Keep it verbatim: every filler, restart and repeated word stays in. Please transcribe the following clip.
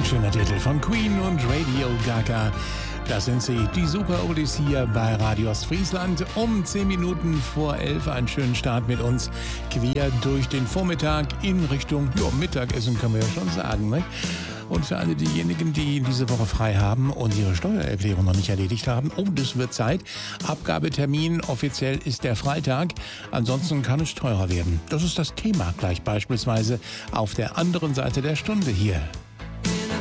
schöner Titel von Queen und Radio Gaga. Das sind sie, die Super Oldies hier bei Radio Ostfriesland. Um zehn Minuten vor elf einen schönen Start mit uns quer durch den Vormittag in Richtung ja, Mittagessen, können wir ja schon sagen. Ne? Und für alle diejenigen, die diese Woche frei haben und ihre Steuererklärung noch nicht erledigt haben, oh, das wird Zeit. Abgabetermin offiziell ist der Freitag. Ansonsten kann es teurer werden. Das ist das Thema gleich beispielsweise auf der anderen Seite der Stunde hier.